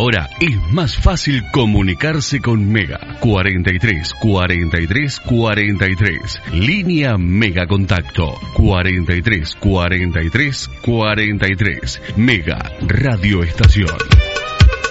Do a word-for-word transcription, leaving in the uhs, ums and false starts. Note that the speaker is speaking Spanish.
Ahora es más fácil comunicarse con Mega. cuarenta y tres, cuarenta y tres, cuarenta y tres. Línea Mega Contacto. cuarenta y tres, cuarenta y tres, cuarenta y tres. Mega Radio Estación.